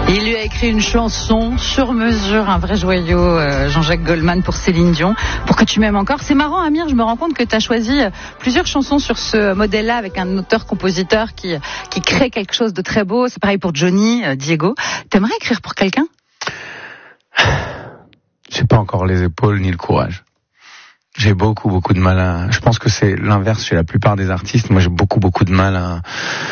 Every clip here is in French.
Il lui a écrit une chanson sur mesure, un vrai joyau, Jean-Jacques Goldman pour Céline Dion, pour que tu m'aimes encore. C'est marrant, Amir, je me rends compte que tu as choisi plusieurs chansons sur ce modèle-là avec un auteur-compositeur qui crée quelque chose de très beau. C'est pareil pour Johnny, Diego. T'aimerais écrire pour quelqu'un ? J'ai pas encore les épaules ni le courage. J'ai beaucoup de mal à... Je pense que c'est l'inverse chez la plupart des artistes. Moi, j'ai beaucoup de mal à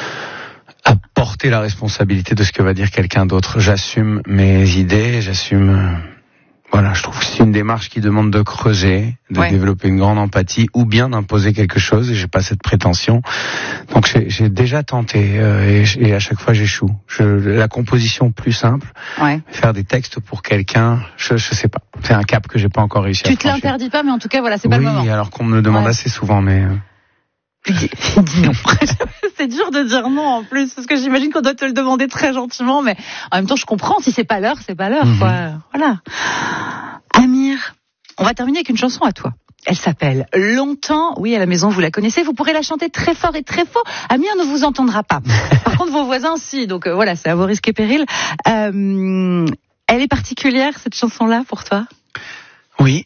porter la responsabilité de ce que va dire quelqu'un d'autre. J'assume mes idées, voilà, je trouve que c'est une démarche qui demande de creuser, de développer une grande empathie, ou bien d'imposer quelque chose, et j'ai pas cette prétention. Donc j'ai déjà tenté, et à chaque fois j'échoue. La composition plus simple, faire des textes pour quelqu'un, je sais pas. C'est un cap que j'ai pas encore réussi à franchir. Tu te l'interdis pas, mais en tout cas, voilà, c'est pas le moment. Oui, alors qu'on me le demande assez souvent, mais... Dis non. C'est dur de dire non en plus, parce que j'imagine qu'on doit te le demander très gentiment, mais en même temps je comprends, si c'est pas l'heure, quoi. Voilà. Amir, on va terminer avec une chanson à toi. Elle s'appelle Longtemps. Oui, à la maison, vous la connaissez. Vous pourrez la chanter très fort et très faux. Amir ne vous entendra pas. Par contre, vos voisins, si. Donc voilà, c'est à vos risques et périls. Elle est particulière, cette chanson-là, pour toi ? Oui.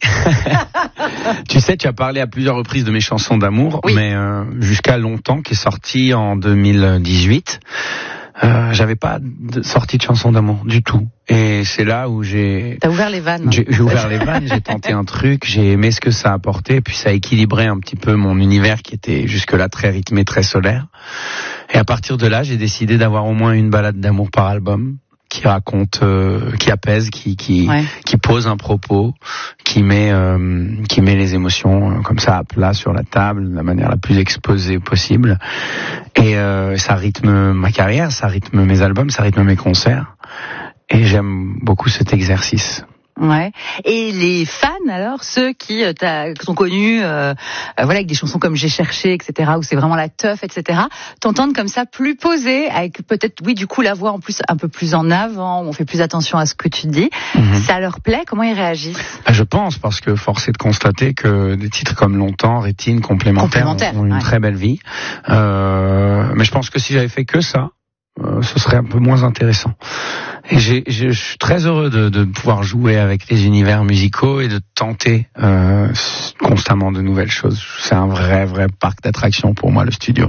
Tu sais, tu as parlé à plusieurs reprises de mes chansons d'amour, mais jusqu'à Longtemps, qui est sorti en 2018, j'avais pas sorti de chanson d'amour du tout. Et c'est là où T'as ouvert les vannes. J'ai ouvert les vannes, j'ai tenté un truc, j'ai aimé ce que ça apportait, puis ça a équilibré un petit peu mon univers qui était jusque-là très rythmé, très solaire. Et à partir de là, j'ai décidé d'avoir au moins une balade d'amour par album, qui raconte, qui apaise, qui pose un propos, qui met les émotions comme ça à plat sur la table, de la manière la plus exposée possible. Et ça rythme ma carrière, ça rythme mes albums, ça rythme mes concerts. Et j'aime beaucoup cet exercice. Ouais. Et les fans, alors, ceux qui sont connus, avec des chansons comme J'ai cherché, etc., où c'est vraiment la teuf, etc., t'entendent comme ça plus posé, avec peut-être, du coup, la voix en plus un peu plus en avant, on fait plus attention à ce que tu dis. Ça leur plaît? Comment ils réagissent? Je pense, parce que force est de constater que des titres comme Longtemps, Rétine, Complémentaire ont une très belle vie. Mais je pense que si j'avais fait que ça, ce serait un peu moins intéressant. Et je suis très heureux de pouvoir jouer avec les univers musicaux et de tenter constamment de nouvelles choses. C'est un vrai parc d'attractions pour moi, le studio.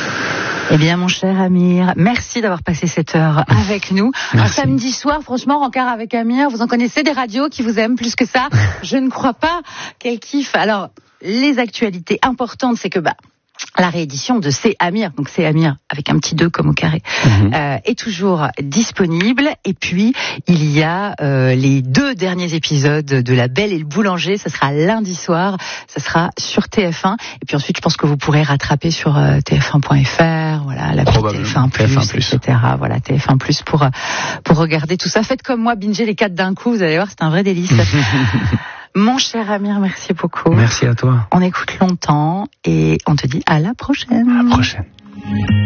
Eh bien, mon cher Amir, merci d'avoir passé cette heure avec nous. Un samedi soir, franchement, rencard avec Amir, vous en connaissez des radios qui vous aiment plus que ça? Je ne crois pas qu'elle kiffe. Alors, les actualités importantes, c'est que la réédition de C'est Amir, donc C'est Amir avec un petit 2 comme au carré, est toujours disponible. Et puis il y a les 2 derniers épisodes de La Belle et le Boulanger. Ça sera lundi soir, ça sera sur TF1. Et puis ensuite, je pense que vous pourrez rattraper sur TF1.fr, voilà, la TF1+, etc. Voilà, TF1+ pour regarder tout ça. Faites comme moi, bingez les 4 d'un coup. Vous allez voir, c'est un vrai délice. Mon cher Amir, merci beaucoup. Merci à toi. On écoute Longtemps et on te dit à la prochaine. À la prochaine.